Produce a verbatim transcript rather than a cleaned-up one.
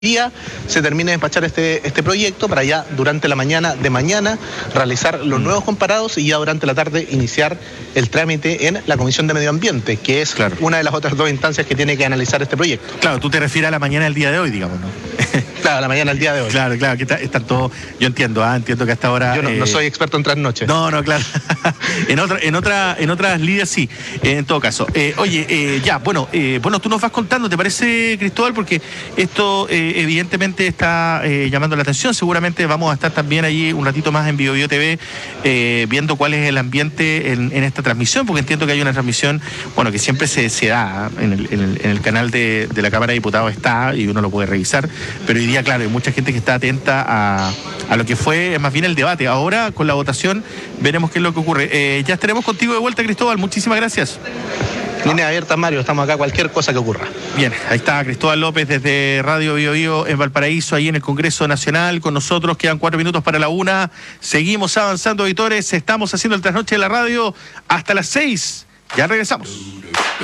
día se termine de despachar este, este proyecto para ya durante la mañana de mañana realizar los mm. nuevos comparados y ya durante la tarde iniciar el trámite en la Comisión de Medio Ambiente, que es claro. una de las otras dos instancias que tiene que analizar este proyecto. Claro, tú te refieres a la mañana del día de hoy, digamos, ¿no? Claro, a la mañana del día de hoy. Claro, claro, que está, están todos, yo entiendo, ¿ah? entiendo que hasta ahora... Yo no, eh... no soy experto en trasnoches. No, no, claro. en, otra, en, otra, en otras líneas sí, eh, en todo caso. Eh, oye, eh, ya, bueno, eh, bueno, tú nos vas contando, ¿te parece, Cristóbal? Porque esto eh, evidentemente está eh, llamando la atención. Seguramente vamos a estar también allí un ratito más en Bio Bio T V eh, viendo cuál es el ambiente en, en esta transmisión, porque entiendo que hay una transmisión, bueno, que siempre se, se da en el, en, el, en el canal de, de la Cámara de Diputados, está y uno lo puede revisar, pero hoy día, claro, hay mucha gente que está atenta a, a lo que fue más bien el debate. Ahora, con la votación, veremos qué es lo que ocurre. Eh, ya estaremos contigo de vuelta, Cristóbal. Muchísimas gracias. Línea abierta, Mario, estamos acá, cualquier cosa que ocurra. Bien, ahí está Cristóbal López desde Radio Bio Bio en Valparaíso, ahí en el Congreso Nacional, con nosotros. Quedan cuatro minutos para la una. Seguimos avanzando, editores. Estamos haciendo el trasnoche de la radio hasta las seis. Ya regresamos.